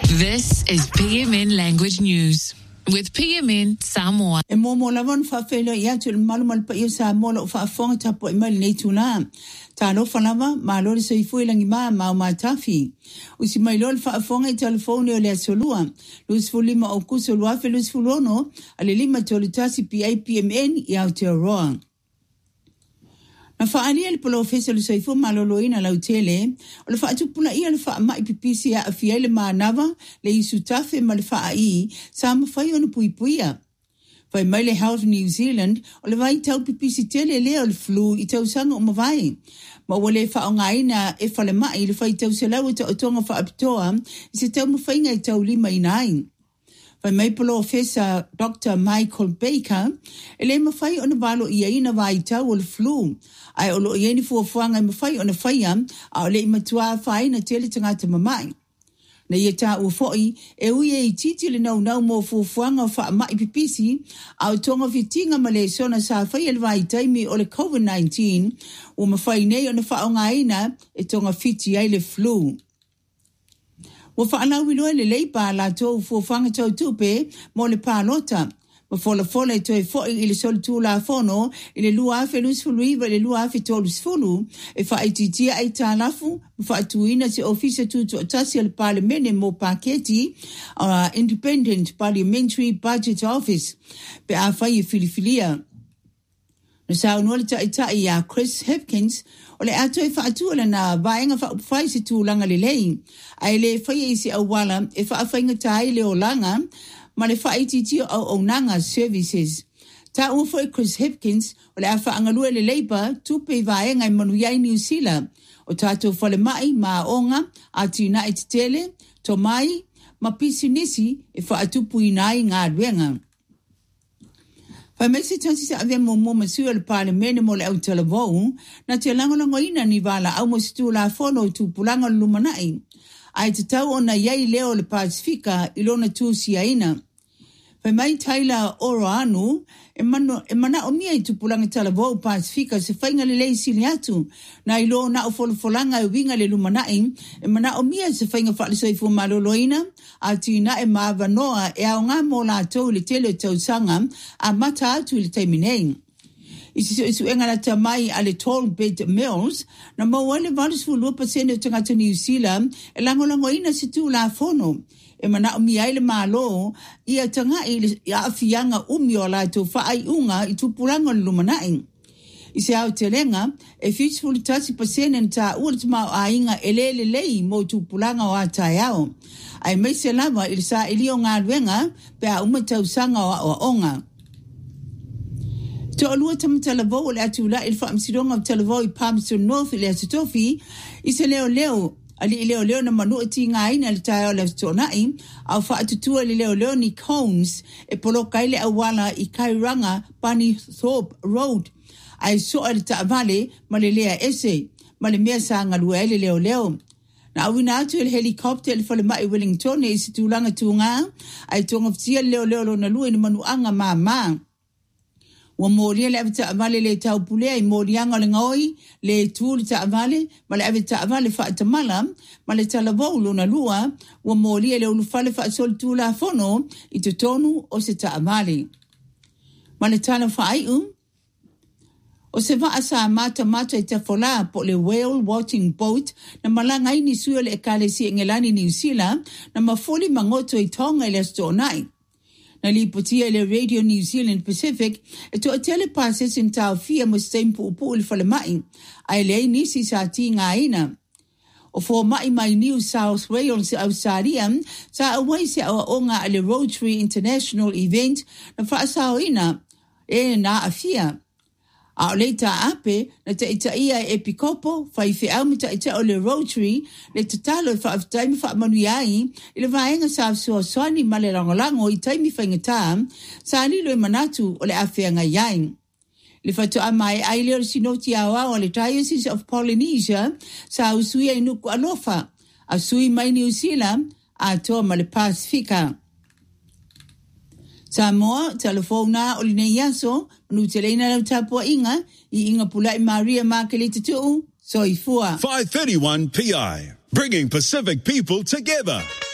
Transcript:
This is PMN Language News with PMN Samoa. E mo lavon fa felo ia tu malumal pa ia Samoa lo fa fonga tapo e mal nei tuna. Tano falava malori se fu ilangi ma tafi. Usi mai lol fa fonga I telefone o le solua. Lus fulima o kuso lua fe lus fulono ale lima tolitasi PMN ia o te roa. Na faali el polo fesa lu saifu maloloina la utele o le fa tupula ia le fa mai pipisi a fiele manava le isutafe mal fa ai sam fai on puipuia vai mai le Health New Zealand o le vai tau pipisi tele le o le flu I tau sanga o mavai ma wale fa ngaina e fale mai le fai tau selau te otonga fa aptoa I se tau mawhainga I tau lima inai. Vai mai polo fesa Dr. Michael Baker ele mawhai o na valo ia ina vai tau o le flu ai o lo ieni fuafuanga mawhai o na whaia a o le imatua whai na tele tangata mamai. Na ia ta ua foi e ui e titi le nau mo fuafuanga o wha mai pipisi a o tonga fitinga ma le sona sa whai ele vai taimi o le COVID-19 o mawhai nei o na wha o ngaina e tonga fiti ai le flu. Wa whaanau wiloa le leipa la tau fuafuanga tau tupe mo le pālota. Ma fola e toi foi I le soli tū la fono I le lua afe lus fulu iwa le lua afe tolus fulu e whaititia ai tālafu ma whaatuina se ofisa tūtu atasi al parlemene mo paketi Independent Parliamentary Budget Office pe a whai filifilia. Na sa unua le tai a Chris Hipkins o le ato e whaatua na vaenga whai se tūlanga le lei ai le whai se awala e whaawhainga tai le o langa ma le whaititi o nanga services. Ta ua foi Chris Hipkins o le a whaangalua le Labour tupe vaenga I manuiai New Zealand o tātou whale mai ma onga a tina I te tele, to mai ma pisinisi e whaatupu inai ngā ruenga. Whai mese tansi sa avea mo masua le parlemene mo le au televou na te langolango ina ni wala au mo situ la fono tupulanga lumanai. Ai te tau ona iai leo le Pasifika ilona tūsi aina. Whai mai taila oro anu, e mana o mia I tupulanga talavo Pasifika se whainga le lei sili atu, na ilo na o folfolanga e winga le lumanai, e mana o mia se whainga whaalisoi fu maloloina, a tina e maavanoa e au ngā mo la tau le tele tausanga, a mata atu le taiminei. Isu engana tamai ale tall bed mills, na mawale valis fu 2% tangata New Zealand, e langolango ina situ la fono. E mana o miaile malo, ia tanga ia afianga umio la to whaai unga I tupuranga lumanai. Ise au te lenga, e fitful 30% ta ultima a inga elele lei mo tupuranga o atai au. Ai meise lava il sa ilio ngā ruenga, pe a umatau sanga o onga. Te olua tamatalavo le atula il whaamsironga o talavo I Palmerston North le atitofi, ise leo ali leo na manu ati ngā ina le tae o le tonai, au whaatutua le leo ni Cones e polo kaile awala I Kairanga Bunny Thorpe Road. Ai soa le taavale ma le lea ese, ma le mea sa ngalua ele leo. Na awina atu el helikopter le whale mai Wellington e isi tūlanga tūngā, ai tonga ftia leo lo na lua ina manuanga maa. Wa moria le avita avale le tau pulea I morianga le ngoi, le tūli ta avale, ma le avita avale whaatamala, ma le talavou luna lua, wa moria le ulufale whaasol tūla fono, I te tonu o se ta avale. Ma le tala whaaiu, o se vaasa mata I te whola po le whale watching boat, na malanga ini sua le ekalesi e ngelani New Zealand, na mafoli mangoto I tonga le astonai. Na lipotia le Radio New Zealand Pacific e to a telepasses in tau fia mo stempu upu il whale mai, ai lei nisi sa ti ngā ina. O fo mai New South Wales au Sariam, sa awai se awa onga ale Rotary International Event na whaasao ina e na afia. A o leita ape na te ita ia e pikopo, whai whi au mita ita o le Rotary, le te talo e whaaftaimi whaamanuiai, I le vaenga sa afsua soani ma le rangolango I taimi whaingatā, sa alilo e manatu o le awhianga iai. Le whatu amai ai leo sinoti awa o le Diocese of Polynesia, sa usui ai nuku alofa, a sui mai New Zealand, a toa ma le Pasifika. Samoa, telefona o le nei aso, nu te leina lau tapua inga, I inga pulai Maria Makelita tuu, soifua. 531 PI, bringing Pacific people together.